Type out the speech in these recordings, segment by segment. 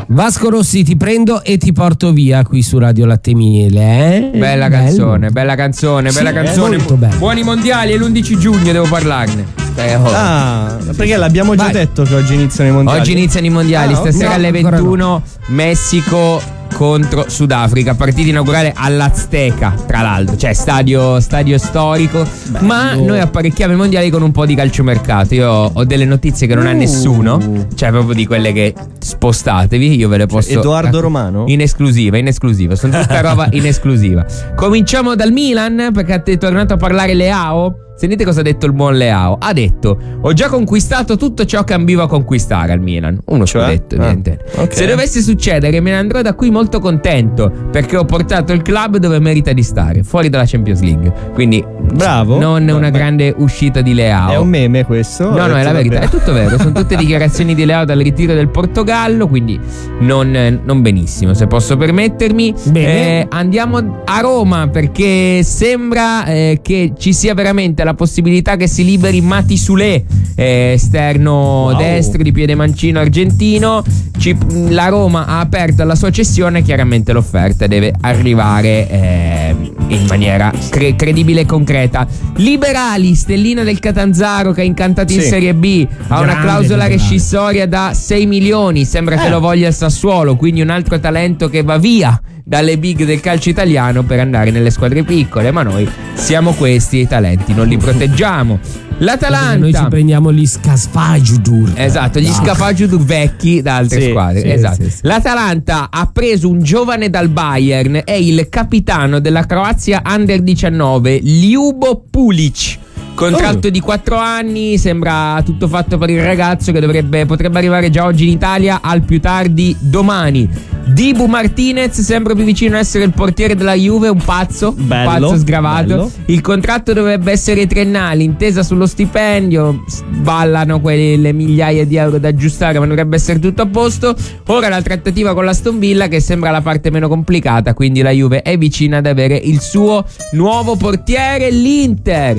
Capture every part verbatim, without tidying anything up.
Vasco Rossi, ti prendo e ti porto via qui su Radio Latte Miele, eh? Bella Bello. canzone, bella canzone, bella Sì, canzone. molto bello. Buoni mondiali, è l'undici giugno, devo parlarne. Eh, oh. Ah, perché l'abbiamo già Vai. detto che oggi iniziano i mondiali. Oggi iniziano i mondiali, Ah, stasera no, alle ancora ventuno Messico contro Sudafrica, partita inaugurale all'Azteca, tra l'altro, cioè stadio, stadio storico. Bello. Ma noi apparecchiamo i mondiali con un po' di calciomercato. Io ho delle notizie che non ha Uh. nessuno, cioè proprio di quelle che spostatevi, io ve le posso. Edoardo Romano? In esclusiva, in esclusiva, sono tutta roba in esclusiva. Cominciamo dal Milan, perché è tornato a parlare Leao. Sentite cosa ha detto il buon Leao. Ha detto: ho già conquistato tutto ciò che ambivo a conquistare al Milan. Uno Cioè? scudetto, Ah, niente. ok. Se dovesse succedere, me ne andrò da qui molto contento, perché ho portato il club dove merita di stare, fuori dalla Champions League. Quindi Bravo. non No, una beh. grande uscita di Leao. È un meme questo? No, no, è la verità, è tutto vero. Sono tutte dichiarazioni di Leao dal ritiro del Portogallo, quindi non, non benissimo, se posso permettermi. Bene. Eh, andiamo a Roma, perché sembra eh, che ci sia veramente la possibilità che si liberi Mati Soulé, eh, esterno Wow. destro di piede mancino argentino. Ci- la Roma ha aperto la sua cessione, chiaramente l'offerta deve arrivare eh, in maniera cre- credibile e concreta. Liberali, stellina del Catanzaro che è incantato in Sì. Serie B, ha una Grande clausola Liberali. rescissoria da sei milioni, sembra che Eh. lo voglia il Sassuolo, quindi un altro talento che va via dalle big del calcio italiano per andare nelle squadre piccole, ma noi siamo questi i talenti, non li proteggiamo. L'Atalanta, Noi ci prendiamo gli Scasfagiudur. esatto, gli No. Scafaggiudur vecchi da altre Sì, squadre. sì, esatto. sì, sì. L'Atalanta ha preso un giovane dal Bayern, è il capitano della Croazia Under diciannove, Ljubo Pulic. Contratto Oh. di quattro anni, sembra tutto fatto per il ragazzo che dovrebbe, potrebbe arrivare già oggi in Italia, al più tardi domani. Dibu Martinez sembra più vicino a essere il portiere della Juve, un pazzo, Bello, un pazzo sgravato. bello. Il contratto dovrebbe essere triennale, intesa sullo stipendio, s- ballano quelle migliaia di euro da aggiustare, ma dovrebbe essere tutto a posto. Ora la trattativa con l'Aston Villa, che sembra la parte meno complicata, quindi la Juve è vicina ad avere il suo nuovo portiere. L'Inter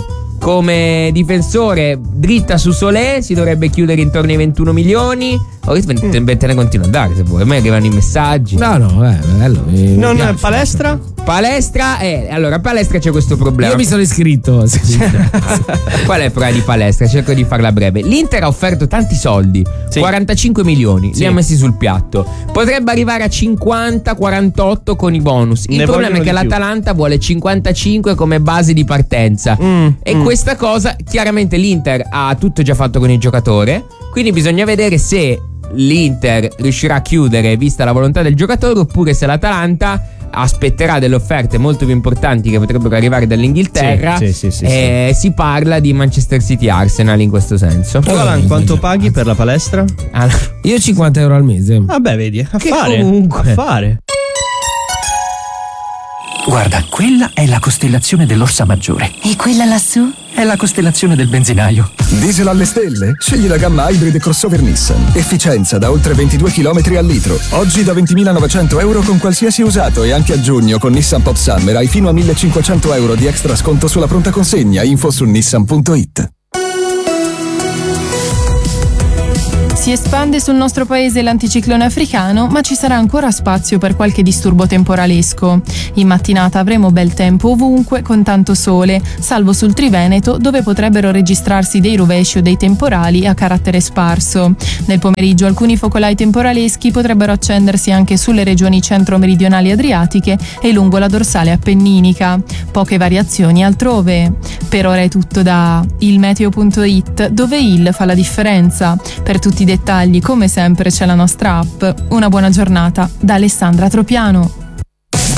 come difensore dritta su Solé, si dovrebbe chiudere intorno ai ventuno milioni. Oh, io te te ne continuo a dare se vuoi, a me arrivano i messaggi. No, no, è bello. mi Non piace. palestra? Palestra, eh, allora a palestra c'è questo problema. Io mi sono iscritto. Qual è il problema di palestra? Cerco di farla breve. L'Inter ha offerto tanti soldi, Sì. quarantacinque milioni, Sì. li ha messi sul piatto. Potrebbe arrivare a cinquanta quarantotto con i bonus. Il Ne problema è vogliono che di più. l'Atalanta vuole cinquantacinque come base di partenza. Mm, E mm. questa cosa, chiaramente l'Inter ha tutto già fatto con il giocatore, quindi bisogna vedere se l'Inter riuscirà a chiudere vista la volontà del giocatore, oppure se l'Atalanta aspetterà delle offerte molto più importanti che potrebbero arrivare dall'Inghilterra. Sì, sì, sì, sì, e si parla di Manchester City Arsenal in questo senso. Tu, Alan, quanto paghi per la palestra? Allora, Io cinquanta euro al mese. Vabbè, vedi, a Che fare. comunque. A fare. Guarda, quella è la costellazione dell'Orsa Maggiore. E quella lassù? È la costellazione del benzinaio. Diesel alle stelle? Scegli la gamma hybrid e crossover Nissan. Efficienza da oltre ventidue chilometri al litro. Oggi da ventimilanovecento euro con qualsiasi usato, e anche a giugno con Nissan Pop Summer hai fino a millecinquecento euro di extra sconto sulla pronta consegna. Info su nissan punto it. Si espande sul nostro paese l'anticiclone africano, ma ci sarà ancora spazio per qualche disturbo temporalesco. In mattinata avremo bel tempo ovunque con tanto sole, salvo sul Triveneto, dove potrebbero registrarsi dei rovesci o dei temporali a carattere sparso. Nel pomeriggio alcuni focolai temporaleschi potrebbero accendersi anche sulle regioni centro-meridionali adriatiche e lungo la dorsale appenninica. Poche variazioni altrove. Per ora è tutto da il meteo punto it, dove il fa la differenza. Per tutti i dettagli, come sempre, c'è la nostra app. Una buona giornata da Alessandra Tropiano.